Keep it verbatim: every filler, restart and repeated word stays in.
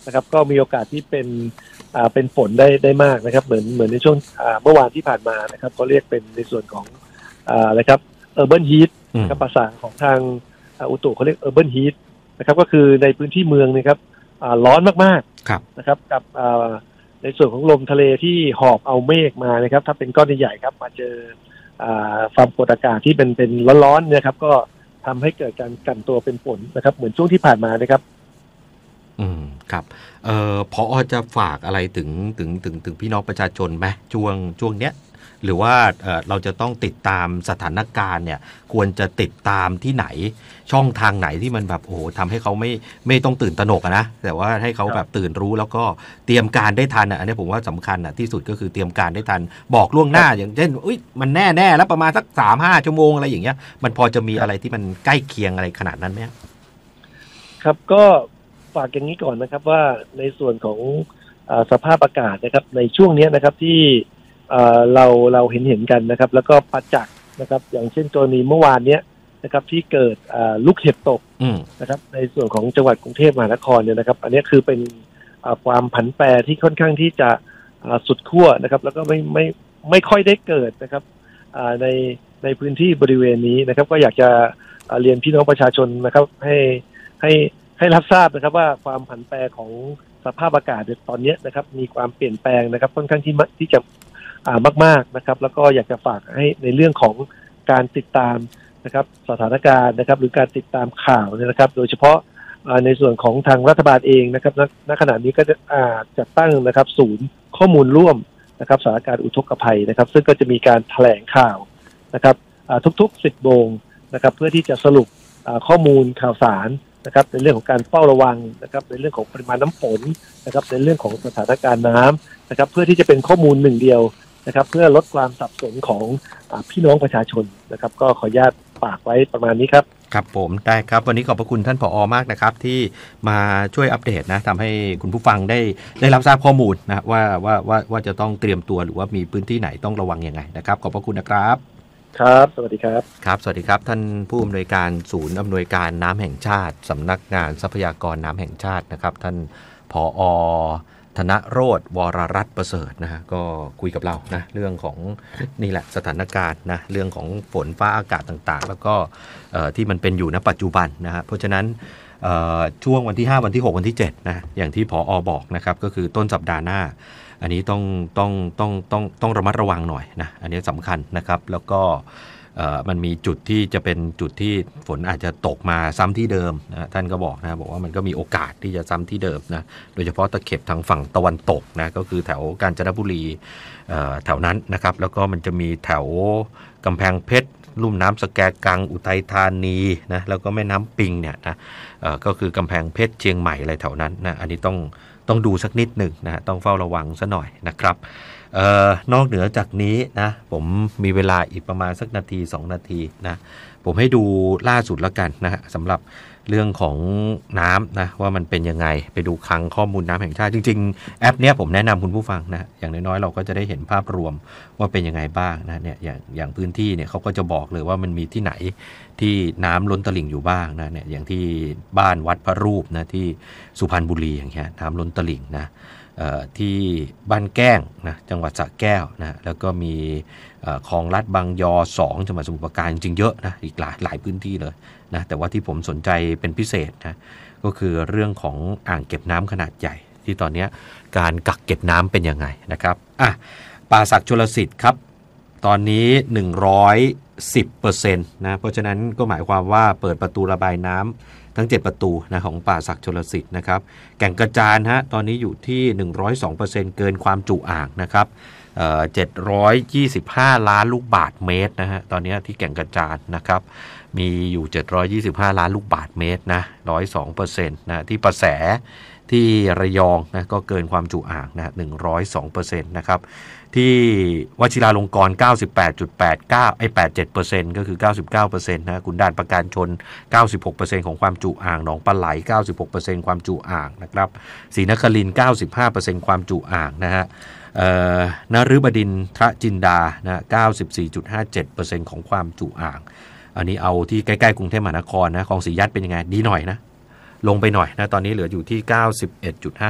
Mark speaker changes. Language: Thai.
Speaker 1: นะครับก็มีโอกาสที่เป็นอ่าเป็นฝนได้ได้มากนะครับเหมือนเหมือนในช่วงอ่าเมื่อวานที่ผ่านมานะครับก็เรียกเป็นในส่วนของอ่าอะไรครับ urban heat นะครับภาษาของทางอุตุเขาเรียก urban heat นะครับก็คือในพื้นที่เมืองนะครับอ่าร้อนมากๆนะครับกับอ่าในส่วนของลมทะเลที่หอบเอาเมฆมานะครับถ้าเป็นก้อนใหญ่ๆครับมาเจอความกดอากาศที่เป็นเป็นร้อนๆนะครับก็ทำให้เกิดการกันตัวเป็นฝนนะครับเหมือนช่วงที่ผ่านมานะครับ
Speaker 2: อืมครับเอ่อพอจะฝากอะไรถึงถึงถึงถึงพี่น้องประชาชนไหมช่วงช่วงเนี้ยหรือว่าเอ่อเราจะต้องติดตามสถานการณ์เนี่ยควรจะติดตามที่ไหนช่องทางไหนที่มันแบบโอ้โหทำให้เขาไม่ไม่ต้องตื่นตระหนกนะแต่ว่าให้เขาแบบตื่นรู้แล้วก็เตรียมการได้ทันอ่ะอันนี้ผมว่าสำคัญอ่ะที่สุดก็คือเตรียมการได้ทันบอกล่วงหน้าอย่างเช่นอุ้ยมันแน่แน่แล้วประมาณสักสามห้าชั่วโมงอะไรอย่างเงี้ยมันพอจะมีอะไรที่มันใกล้เคียงอะไรขนาดนั้นไหม
Speaker 1: ครับก็ฝากอย่างนี้ก่อนนะครับว่าในส่วนของสภาพอากาศนะครับในช่วงนี้นะครับที่เราเราเห็นเห็นกันนะครับแล้วก็ประจักษ์นะครับอย่างเช่นกรณีเมื่อวานเนี้ยนะครับที่เกิดลูกเห็บตกนะครับในส่วนของจังหวัดกรุงเทพมหานครเนี่ยนะครับอันนี้คือเป็นความผันแปรที่ค่อนข้างที่จะสุดขั้วนะครับแล้วก็ไม่ไม่ไม่ค่อยได้เกิดนะครับในในพื้นที่บริเวณนี้นะครับก็อยากจะเรียนพี่น้องประชาชนนะครับให้ให้ให้รับทราบนะครับว่าความผันแปรของสภาพอากาศตอนนี้นะครับมีความเปลี่ยนแปลงนะครับค่อนข้างที่ที่จะอ่ามากๆนะครับแล้วก็อยากจะฝากให้ในเรื่องของการติดตามนะครับสถานการณ์นะครับหรือการติดตามข่าวนะครับโดยเฉพาะในส่วนของทางรัฐบาลเองนะครับณขณะนี้ก็จะจัดตั้งนะครับศูนย์ข้อมูลร่วมนะครับสถานการณ์อุทกภัยนะครับซึ่งก็จะมีการแถลงข่าวนะครับทุกๆสิบโมงนะครับเพื่อที่จะสรุปข้อมูลข่าวสารนะครับในเรื่องของการเฝ้าระวังนะครับในเรื่องของปริมาณน้ำฝนนะครับในเรื่องของสถานการณ์น้ำนะครับเพื่อที่จะเป็นข้อมูลหนึ่งเดียวนะครับเพื่อลดความสับสนของพี่น้องประชาชนนะครับก็ขออนุญาตฝากไว้ประมาณนี้ครับ
Speaker 2: ครับผมได้ครับวันนี้ขอบพระคุณท่านผอ.มากนะครับที่มาช่วยอัปเดตนะทำให้คุณผู้ฟังได้ได้รับทราบข้อมูลนะว่าว่าว่าว่าจะต้องเตรียมตัวหรือว่ามีพื้นที่ไหนต้องระวังยังไงนะครับขอบพระคุณนะครับ
Speaker 1: ครับสวัสดีครับ
Speaker 2: ครับสวัสดีครับท่านผู้อำนวยการศูนย์อำนวยการน้ำแห่งชาติสำนักงานทรัพยากรน้ำแห่งชาตินะครับท่านผอ.ธนโรจน์วรรัตน์ประเสริฐนะฮะก็คุยกับเรานะเรื่องของนี่แหละสถานการณ์นะเรื่องของฝนฟ้าอากาศต่างๆแล้วก็ที่มันเป็นอยู่ณปัจจุบันนะฮะเพราะฉะนั้นช่วงวันที่ห้าวันที่หกวันที่เจ็ดนะอย่างที่ผอ.บอกนะครับก็คือต้นสัปดาห์หน้าอันนี้ต้องต้องต้องต้องต้องระมัดระวังหน่อยนะอันนี้สำคัญนะครับแล้วก็มันมีจุดที่จะเป็นจุดที่ฝนอาจจะตกมาซ้ำที่เดิมนะท่านก็บอกนะบอกว่ามันก็มีโอกาสที่จะซ้ำที่เดิมนะโดยเฉพาะตะเข็บทางฝั่งตะวันตกนะก็คือแถวกาญจนบุรีแถวนั้นนะครับแล้วก็มันจะมีแถวกำแพงเพชรลุ่มน้ำสแกกังอุทัยธานีนะแล้วก็แม่น้ำปิงเนี่ยนะก็คือกำแพงเพชรเชียงใหม่อะไรแถวนั้นนะอันนี้ต้องต้องดูสักนิดหนึ่งนะต้องเฝ้าระวังซะหน่อยนะครับเอ่อนอกเหนือจากนี้นะผมมีเวลาอีกประมาณสักนาทีสองนาทีนะผมให้ดูล่าสุดแล้วกันนะฮะสำหรับเรื่องของน้ำนะว่ามันเป็นยังไงไปดูคลังข้อมูลน้ำแห่งชาติจริงๆแอปเนี้ยผมแนะนำคุณผู้ฟังนะอย่างน้อยๆเราก็จะได้เห็นภาพรวมว่าเป็นยังไงบ้างนะเนี่ยอย่างอย่างพื้นที่เนี่ยเขาก็จะบอกเลยว่ามันมีที่ไหนที่น้ำล้นตลิ่งอยู่บ้างนะเนี่ยอย่างที่บ้านวัดพระรูปนะที่สุพรรณบุรีอย่างเงี้ยน้ำล้นตลิ่งนะที่บ้านแก้งนะจังหวัดสระแก้วนะแล้วก็มีคลองลาดบางยอสองจังหวัดสมุทรปราการจริงๆเยอะนะอีกหลายหลายพื้นที่เลยนะแต่ว่าที่ผมสนใจเป็นพิเศษนะก็คือเรื่องของอ่างเก็บน้ำขนาดใหญ่ที่ตอนนี้การกักเก็บน้ำเป็นยังไงนะครับอ่ะป่าสักชลสิทธิ์ครับตอนนี้ หนึ่งร้อยสิบเปอร์เซ็นต์ นะเพราะฉะนั้นก็หมายความว่าเปิดประตูระบายน้ำทั้งเจ็ดประตูนะของป่าสักชลสิทธิ์นะครับแก่งกระจานฮะตอนนี้อยู่ที่ หนึ่งร้อยสองเปอร์เซ็นต์ เกินความจุอ่างนะครับเอ่อเจ็ดร้อยยี่สิบห้าล้านลูกบาศก์เมตรนะฮะตอนนี้ที่แก่งกระจานนะครับมีอยู่เจ็ดร้อยยี่สิบห้าล้านลูกบาศก์เมตรนะ หนึ่งร้อยสองเปอร์เซ็นต์ นะที่ประแสที่ระยองนะก็เกินความจุอ่างนะหนึ่งร้อยสองเปอร์เซ็นต์ นะครับที่วชิราลงกรณ์ เก้าสิบแปดจุดแปดเก้า ไอ้ แปดสิบเจ็ดเปอร์เซ็นต์ ก็คือ เก้าสิบเก้าเปอร์เซ็นต์ นะขุนด่านประการชน เก้าสิบหกเปอร์เซ็นต์ ของความจุอ่างหนองปลาไหล เก้าสิบหกเปอร์เซ็นต์ ความจุอ่างนะครับศรีนครินทร์ เก้าสิบห้าเปอร์เซ็นต์ ความจุอ่างนะฮะเอ่อนฤบดินทรจินดานะ เก้าสิบสี่จุดห้าเจ็ดเปอร์เซ็นต์ ของความจุอ่างอันนี้เอาที่ใกล้ๆกรุงเทพมหานครนะคลองศรียัดเป็นยังไงดีหน่อยนะลงไปหน่อยนะตอนนี้เหลืออยู่ที่ เก้าสิบเอ็ดจุดห้า